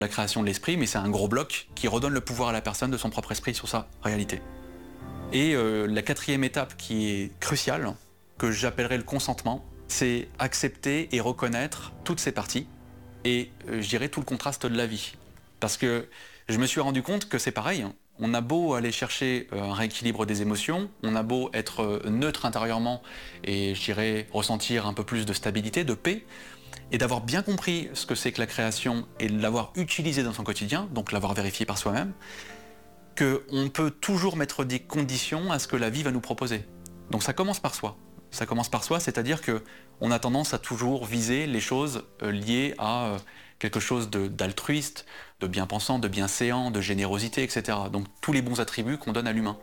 la création de l'esprit, mais c'est un gros bloc qui redonne le pouvoir à la personne de son propre esprit sur sa réalité. Et la quatrième étape qui est cruciale, que j'appellerais le consentement, c'est accepter et reconnaître toutes ces parties et je dirais tout le contraste de la vie. Parce que je me suis rendu compte que c'est pareil, on a beau aller chercher un rééquilibre des émotions, on a beau être neutre intérieurement et je dirais ressentir un peu plus de stabilité, de paix, et d'avoir bien compris ce que c'est que la création et de l'avoir utilisé dans son quotidien, donc l'avoir vérifié par soi-même, qu'on peut toujours mettre des conditions à ce que la vie va nous proposer. Donc ça commence par soi. Ça commence par soi, c'est-à-dire qu'on a tendance à toujours viser les choses liées à quelque chose d'altruiste, de bien-pensant, de bienséant, de générosité, etc. Donc tous les bons attributs qu'on donne à l'humain.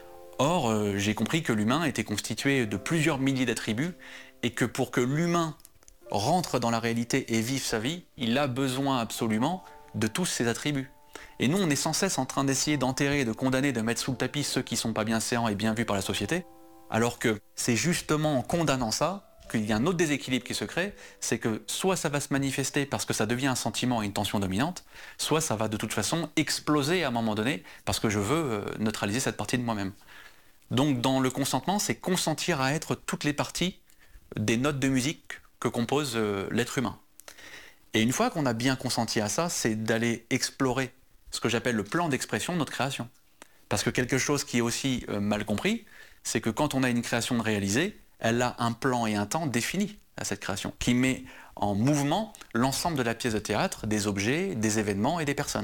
Or, j'ai compris que l'humain était constitué de plusieurs milliers d'attributs et que pour que l'humain rentre dans la réalité et vive sa vie, il a besoin absolument de tous ces attributs. Et nous, on est sans cesse en train d'essayer d'enterrer, de condamner, de mettre sous le tapis ceux qui ne sont pas bienséants et bien vus par la société, alors que c'est justement en condamnant ça qu'il y a un autre déséquilibre qui se crée, c'est que soit ça va se manifester parce que ça devient un sentiment et une tension dominante, soit ça va de toute façon exploser à un moment donné parce que je veux neutraliser cette partie de moi-même. Donc dans le consentement, c'est consentir à être toutes les parties des notes de musique que compose l'être humain. Et une fois qu'on a bien consenti à ça, c'est d'aller explorer ce que j'appelle le plan d'expression de notre création. Parce que quelque chose qui est aussi mal compris, c'est que quand on a une création de réaliser, elle a un plan et un temps défini à cette création, qui met en mouvement l'ensemble de la pièce de théâtre, des objets, des événements et des personnes.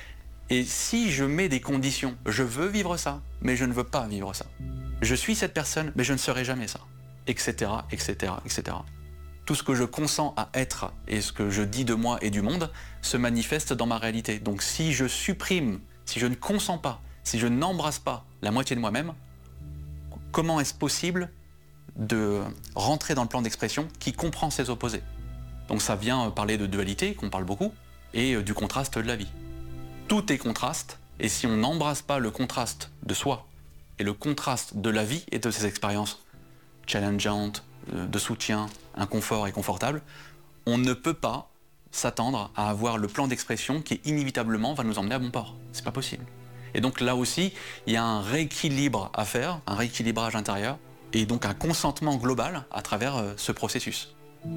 Et si je mets des conditions, je veux vivre ça, mais je ne veux pas vivre ça. Je suis cette personne, mais je ne serai jamais ça, etc., etc., etc. Tout ce que je consens à être et ce que je dis de moi et du monde se manifeste dans ma réalité. Donc si je supprime, si je ne consens pas, si je n'embrasse pas la moitié de moi-même, comment est-ce possible de rentrer dans le plan d'expression qui comprend ces opposés? Donc ça vient parler de dualité, qu'on parle beaucoup, et du contraste de la vie. Tout est contraste, et si on n'embrasse pas le contraste de soi et le contraste de la vie et de ses expériences challengeantes, de soutien, inconfort et confortable, on ne peut pas s'attendre à avoir le plan d'expression qui inévitablement va nous emmener à bon port. C'est pas possible. Et donc là aussi, il y a un rééquilibre à faire, un rééquilibrage intérieur, et donc un consentement global à travers ce processus.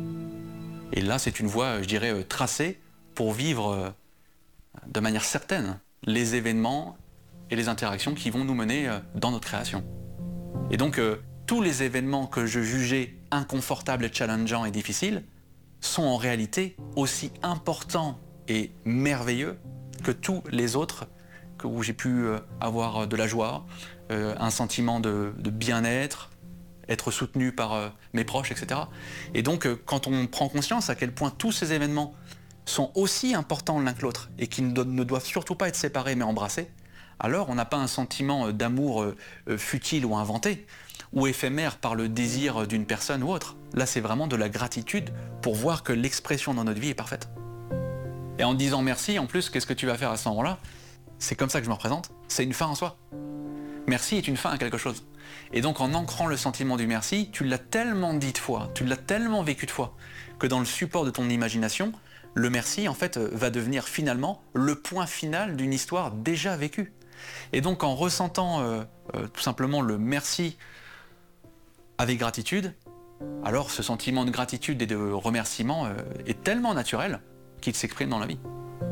Et là, c'est une voie, je dirais, tracée pour vivre de manière certaine les événements et les interactions qui vont nous mener dans notre création. Et donc, tous les événements que je jugeais inconfortables et challengeants et difficiles sont en réalité aussi importants et merveilleux que tous les autres où j'ai pu avoir de la joie, un sentiment de bien-être, être soutenu par mes proches, etc. Et donc, quand on prend conscience à quel point tous ces événements sont aussi importants l'un que l'autre et qu'ils ne doivent surtout pas être séparés mais embrassés, alors on n'a pas un sentiment d'amour futile ou inventé, ou éphémère par le désir d'une personne ou autre. Là, c'est vraiment de la gratitude pour voir que l'expression dans notre vie est parfaite. Et en disant merci, en plus, qu'est-ce que tu vas faire à ce moment-là? C'est comme ça que je me représente, c'est une fin en soi. Merci est une fin à quelque chose. Et donc en ancrant le sentiment du merci, tu l'as tellement dit de fois, tu l'as tellement vécu de fois, que dans le support de ton imagination, le merci en fait va devenir finalement le point final d'une histoire déjà vécue. Et donc en ressentant tout simplement le merci avec gratitude, alors ce sentiment de gratitude et de remerciement est tellement naturel qu'il s'exprime dans la vie.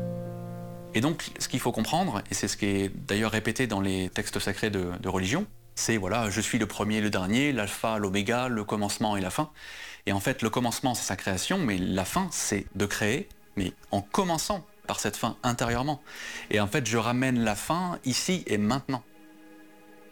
Et donc, ce qu'il faut comprendre, et c'est ce qui est d'ailleurs répété dans les textes sacrés de religion, c'est voilà, je suis le premier, le dernier, l'alpha, l'oméga, le commencement et la fin. Et en fait, le commencement, c'est sa création, mais la fin, c'est de créer, mais en commençant par cette fin intérieurement. Et en fait, je ramène la fin ici et maintenant.